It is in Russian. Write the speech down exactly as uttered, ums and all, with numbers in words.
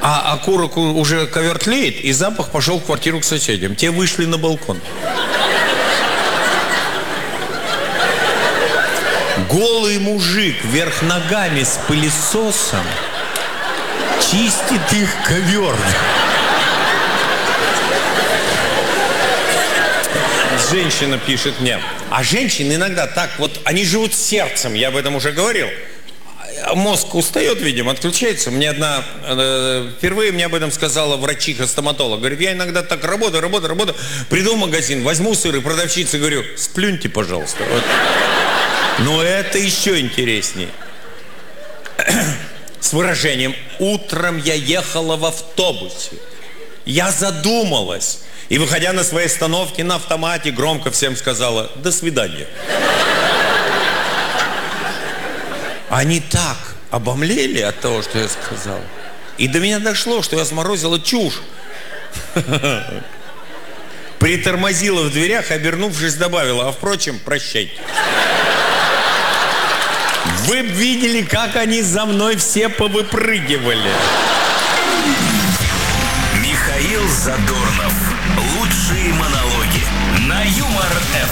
А окурок уже ковер тлеет, и запах пошел в квартиру к соседям. Те вышли на балкон. Голый мужик вверх ногами с пылесосом чистит их ковер. Женщина пишет мне. А женщины иногда так вот, они живут сердцем, я об этом уже говорил. Мозг устает, видимо, отключается. Мне одна, э, впервые мне об этом сказала врачиха-стоматолог. Говорит, я иногда так работаю, работаю, работаю. Приду в магазин, возьму сыр и продавщице говорю, сплюньте, пожалуйста. Вот. Но это еще интереснее. С выражением, утром я ехала в автобусе. Я задумалась. И, выходя на своей остановке на автомате, громко всем сказала, до свидания. Они так обомлели от того, что я сказал. И до меня дошло, что я сморозила чушь. Притормозила в дверях, обернувшись, добавила, а впрочем, прощайте. Вы б видели, как они за мной все повыпрыгивали. Михаил Задорнов. Лучшие монологи на Юмор эф эм.